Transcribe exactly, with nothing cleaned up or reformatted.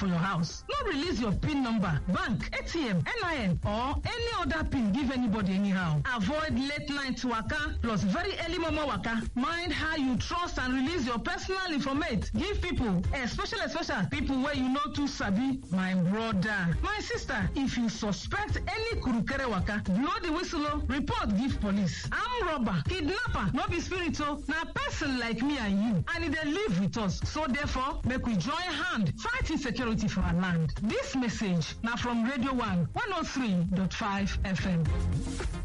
for your house. No release your PIN number, bank, A T M, N I N or any other PIN give anybody anyhow. Avoid late night waka plus very early momo waka. Mind how you trust and release your personal information. Give people, especially especially people where you know too sabi. My brother, my sister, if you suspect any kurukere waka, blow the whistle, report give police. I'm robber, kidnapper, no be spiritual, na person like me and you, and they live with us. So therefore, make we join hand fight insecurity for our land. This message now from Radio One one oh three point five F M.